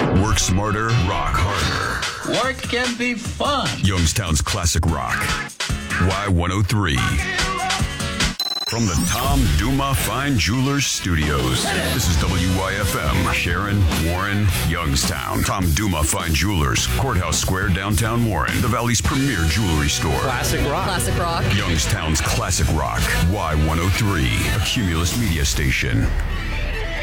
Work smarter, rock harder. Work can be fun. Youngstown's classic rock. Y103. From the Tom Duma Fine Jewelers Studios. This is WYFM, Sharon, Warren, Youngstown. Tom Duma Fine Jewelers, Courthouse Square, downtown Warren. The Valley's premier jewelry store. Classic rock. Classic rock. Youngstown's classic rock. Y103, a Cumulus media station.